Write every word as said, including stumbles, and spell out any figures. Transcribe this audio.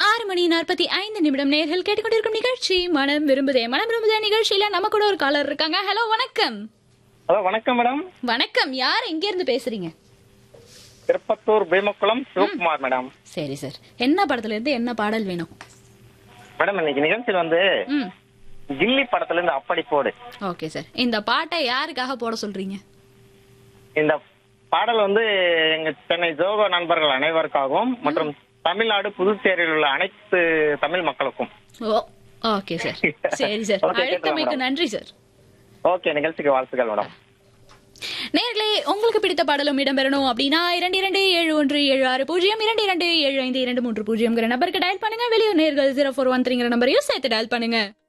ஆறு மணி நாற்பத்தி ஐந்து நிமிடம் நேர்கள் கேட்டுக்கொண்டிருக்கும் நிகழ்ச்சி மனம் விரும்புதே. மனம் விரும்புதே நிகழ்ச்சியில நம்ம கூட ஒரு காலர் இருக்காங்க. ஹலோ, வணக்கம். ஹலோ, வணக்கம் மேடம். வணக்கம். யார் எங்க இருந்து பேசுறீங்க? திருப்பத்தூர் பீமக்குளம் சிவகுமார் மேடம். சரி சார், என்ன படத்துல இருந்து என்ன பாடல் வேணும் மேடம்? இன்னைக்கு நிகழ்ச்சியில் வந்து ம் கில்லி படத்துல இருந்து அப்படி போடு. Okay sir. இந்த பாட்டை யாருக்காக போட சொல்றீங்க? இந்த பாடல் வந்து எங்க சென்னை ஜோகோ நண்பர்கள் அனைவருக்காகவும் மற்றும் தமிழ்நாடு புதுச்சேரியில் உள்ள அனைத்து தமிழ் மக்களுக்கும். ஓ, ஓகே சார். சரி சார், Okay, அழைத்தமைக்கு madam. நன்றி சார். ஓகே, நிகழ்ச்சிக்கு வாழ்த்துக்கள் மேடம். நேர்களே, உங்களுக்கு பிடித்த பாடலும் இடம்பெறணும் அப்படின்னா இரண்டு இரண்டு ஏழு ஒன்று ஏழு ஆறு பூஜ்ஜியம் இரண்டு இரண்டு ஏழு ஐந்து இரண்டு மூன்று பூஜ்ஜியம் நம்பருக்கு டயல் பண்ணுங்க. வெளியூர் நேர்கள் ஜீரோ ஃபோர் ஒன் த்ரீங்கிற நம்பரையும் சேர்த்து டயல் பண்ணுங்க.